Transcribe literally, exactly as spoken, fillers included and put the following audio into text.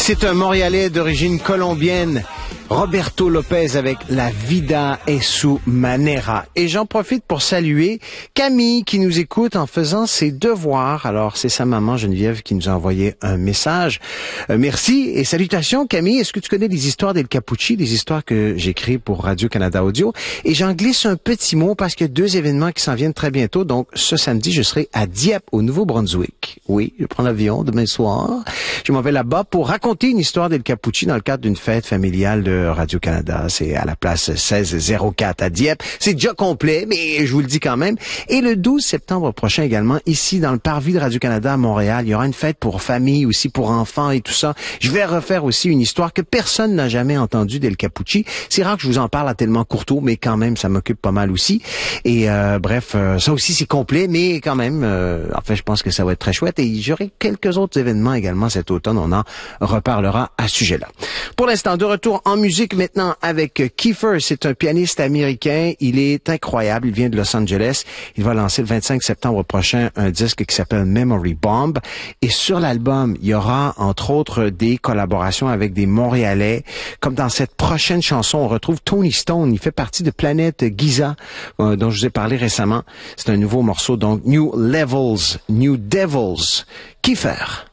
C'est un Montréalais d'origine colombienne, Roberto Lopez avec La Vida es su manera. Et j'en profite pour saluer Camille qui nous écoute en faisant ses devoirs. Alors, c'est sa maman Geneviève qui nous a envoyé un message. Euh, merci et salutations Camille. Est-ce que tu connais les histoires d'El Capucci, les histoires que j'écris pour Radio-Canada Audio? Et j'en glisse un petit mot parce qu'il y a deux événements qui s'en viennent très bientôt. Donc, ce samedi, je serai à Dieppe, au Nouveau-Brunswick. Oui, je prends l'avion demain soir. Je m'en vais là-bas pour raconter une histoire d'El Capucci dans le cadre d'une fête familiale de Radio-Canada. C'est à la place seize zéro quatre à Dieppe. C'est déjà complet, mais je vous le dis quand même. Et le douze septembre prochain également, ici dans le Parvis de Radio-Canada à Montréal, il y aura une fête pour famille, aussi pour enfants et tout ça. Je vais refaire aussi une histoire que personne n'a jamais entendue d'El Capucci. C'est rare que je vous en parle à tellement courteau, mais quand même, ça m'occupe pas mal aussi. Et euh, bref, euh, ça aussi c'est complet, mais quand même, euh, en fait, je pense que ça va être très chouette. Et j'aurai quelques autres événements également cet automne. On en reparlera à ce sujet-là. Pour l'instant, de retour en musique maintenant avec Kiefer. C'est un pianiste américain. Il est incroyable. Il vient de Los Angeles. Il va lancer le vingt-cinq septembre prochain un disque qui s'appelle Memory Bomb. Et sur l'album, il y aura entre autres des collaborations avec des Montréalais. Comme dans cette prochaine chanson, on retrouve Tony Stone. Il fait partie de Planète Giza, euh, dont je vous ai parlé récemment. C'est un nouveau morceau, donc New Levels, New Devils. Kiefer.